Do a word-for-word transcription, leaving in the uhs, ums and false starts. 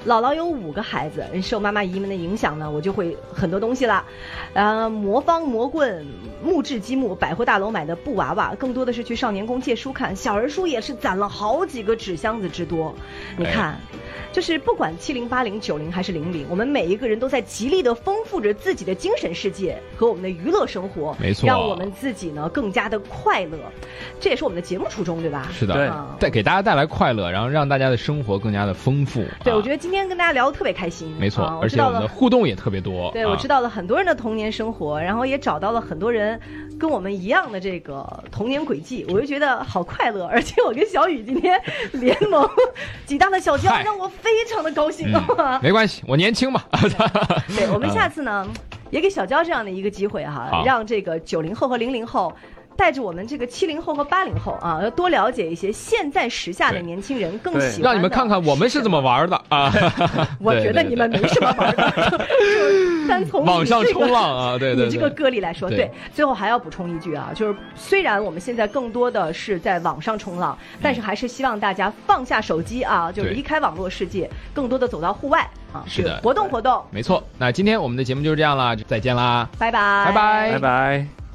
姥姥有五个孩子，受妈妈移民的影响呢，我就会很多东西了，呃，魔方魔棍、木质积木，百货大楼买的布娃娃，更多的是去少年宫借书看，小人书也是攒了好几个纸箱子之多。你看，哎、就是不管七零、八零、九零还是零零，我们每一个人都在极力的丰富着自己的精神世界和我们的娱乐生活， 没错， 让我们自己呢更加的快乐，这也是我们的节目初衷，对吧？ 是的，对，带给大家带来快乐，然后让大家的生活更加的丰富。 对， 啊、 我觉得今天跟大家聊得特别开心， 没错， 啊、 而且我们的互动也特别多。 对， 啊、 我知道了很多人的童年生活，然后也找到了很多人跟我们一样的这个童年轨迹，我就觉得好快乐。而且我跟小雨今天联盟几大的小交，让我非常的高兴。 嗯、没关系，我年轻嘛。 对，我们下次呢，也给小娇这样的一个机会哈，让这个九零后和零零后带着我们这个七零后和八零后啊，要多了解一些现在时下的年轻人更喜欢的， 让你们看看我们是怎么玩的啊！ 我觉得你们没什么玩的，就单从网上冲浪啊，对对， 你这个个例来说，对。最后还要补充一句啊，就是虽然我们现在更多的是在网上冲浪，但是还是希望大家放下手机啊，就离开网络世界，更多的走到户外啊， 是的， 活动活动。 没错，那今天我们的节目就是这样了，再见啦， 拜拜， 拜拜， 拜拜。